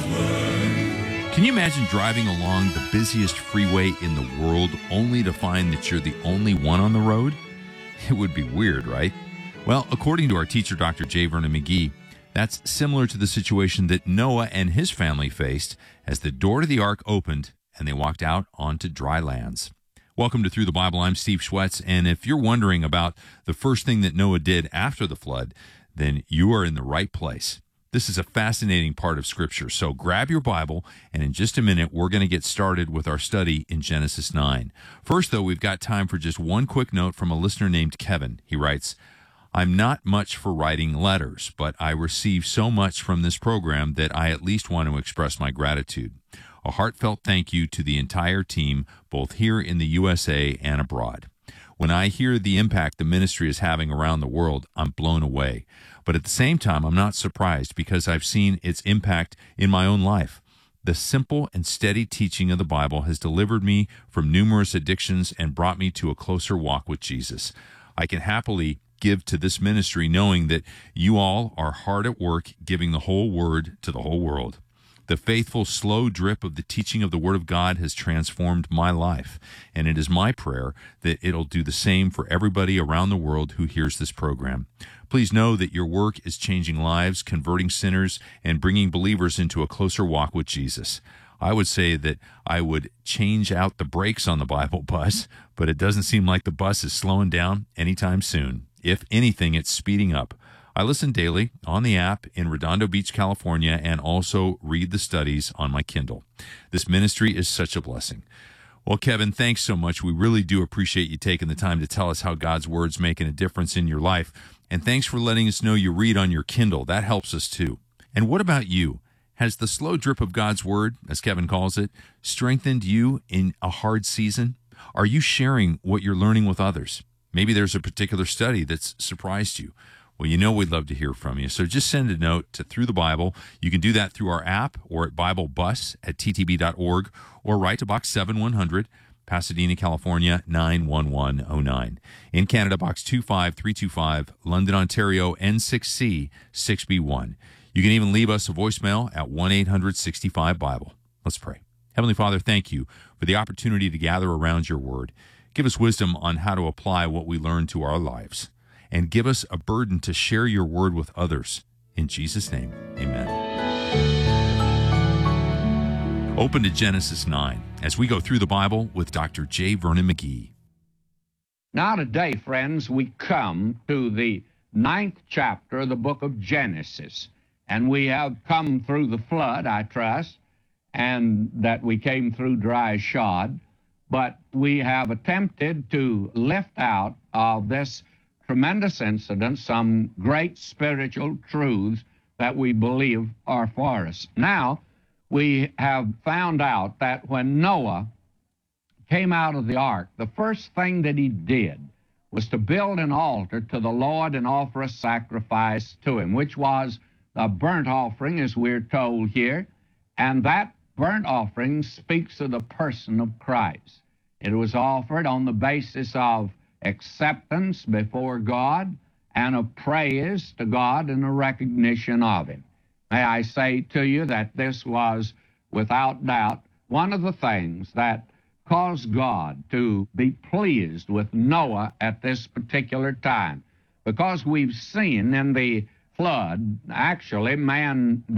Can you imagine driving along the busiest freeway in the world only to find that you're the only one on the road? It would be weird, right? Well, according to our teacher, Dr. J. Vernon McGee, that's similar to the situation that Noah and his family faced as the door to the ark opened and they walked out onto dry lands. Welcome to Through the Bible. I'm Steve Schwetz, and if you're wondering about the first thing that Noah did after the flood, then you are in the right place. This is a fascinating part of Scripture, so grab your Bible, and in just a minute, we're going to get started with our study in Genesis 9. First, though, we've got time for just one quick note from a listener named Kevin. He writes, I'm not much for writing letters, but I receive so much from this program that I at least want to express my gratitude. A heartfelt thank you to the entire team, both here in the USA and abroad. When I hear the impact the ministry is having around the world, I'm blown away. But at the same time, I'm not surprised because I've seen its impact in my own life. The simple and steady teaching of the Bible has delivered me from numerous addictions and brought me to a closer walk with Jesus. I can happily give to this ministry knowing that you all are hard at work giving the whole word to the whole world. The faithful, slow drip of the teaching of the Word of God has transformed my life, and it is my prayer that it'll do the same for everybody around the world who hears this program. Please know that your work is changing lives, converting sinners, and bringing believers into a closer walk with Jesus. I would say that I would change out the brakes on the Bible bus, but it doesn't seem like the bus is slowing down anytime soon. If anything, it's speeding up. I listen daily on the app in Redondo Beach, California, and also read the studies on my Kindle. This ministry is such a blessing. Well, Kevin, thanks so much. We really do appreciate you taking the time to tell us how God's Word's making a difference in your life. And thanks for letting us know you read on your Kindle. That helps us too. And what about you? Has the slow drip of God's Word, as Kevin calls it, strengthened you in a hard season? Are you sharing what you're learning with others? Maybe there's a particular study that's surprised you. Well, you know we'd love to hear from you. So just send a note to Through the Bible. You can do that through our app or at BibleBus@ttb.org or write to Box 7100, Pasadena, California, 91109. In Canada, Box 25325, London, Ontario, N6C 6B1. You can even leave us a voicemail at 1-800-65-BIBLE. Let's pray. Heavenly Father, thank you for the opportunity to gather around your word. Give us wisdom on how to apply what we learn to our lives. And give us a burden to share your word with others. In Jesus' name, amen. Open to Genesis 9 as we go through the Bible with Dr. J. Vernon McGee. Now today, friends, we come to the 9th chapter of the book of Genesis. And we have come through the flood, I trust, and that we came through dry shod. But we have attempted to lift out of this tremendous incident some great spiritual truths that we believe are for us. Now, we have found out that when Noah came out of the ark, the first thing that he did was to build an altar to the Lord and offer a sacrifice to him, which was a burnt offering, as we're told here. And that burnt offering speaks of the person of Christ. It was offered on the basis of acceptance before God and of praise to God and a recognition of Him. May I say to you that this was, without doubt, one of the things that caused God to be pleased with Noah at this particular time, because we've seen in the flood, actually, man